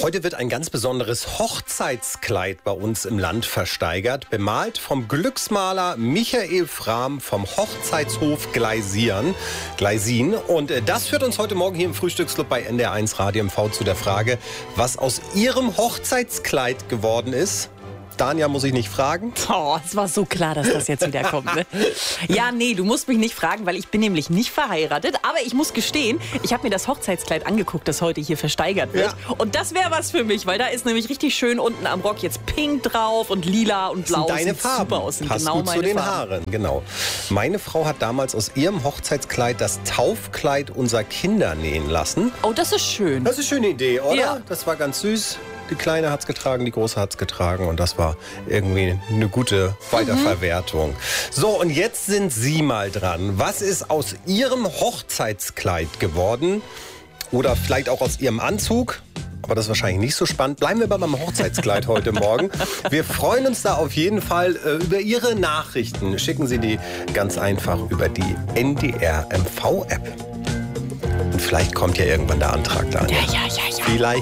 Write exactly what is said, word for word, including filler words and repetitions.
Heute wird ein ganz besonderes Hochzeitskleid bei uns im Land versteigert, bemalt vom Glücksmaler Michael Frahm vom Hochzeitshof Gleisieren, Gleisin. Und das führt uns heute Morgen hier im Frühstücksclub bei N D R eins Radio M V zu der Frage, was aus Ihrem Hochzeitskleid geworden ist. Danja muss ich nicht fragen. Oh, es war so klar, dass das jetzt wieder kommt. Ne? Ja, nee, du musst mich nicht fragen, weil ich bin nämlich nicht verheiratet. Aber ich muss gestehen, ich habe mir das Hochzeitskleid angeguckt, das heute hier versteigert wird. Ja. Und das wäre was für mich, weil da ist nämlich richtig schön unten am Rock jetzt pink drauf und lila und blau. Das sind deine Farben. Super aus. Passt genau gut zu den Farben. Haaren, genau. Meine Frau hat damals aus ihrem Hochzeitskleid das Taufkleid unserer Kinder nähen lassen. Oh, das ist schön. Das ist eine schöne Idee, oder? Ja. Das war ganz süß. Die Kleine hat's getragen, die Große hat's getragen und das war irgendwie eine gute Weiterverwertung. Mhm. So, und jetzt sind Sie mal dran. Was ist aus Ihrem Hochzeitskleid geworden? Oder vielleicht auch aus Ihrem Anzug? Aber das ist wahrscheinlich nicht so spannend. Bleiben wir beim Hochzeitskleid heute Morgen. Wir freuen uns da auf jeden Fall äh, über Ihre Nachrichten. Schicken Sie die ganz einfach über die N D R M V App. Und vielleicht kommt ja irgendwann der Antrag da. Ja, ja, ja, ja. Vielleicht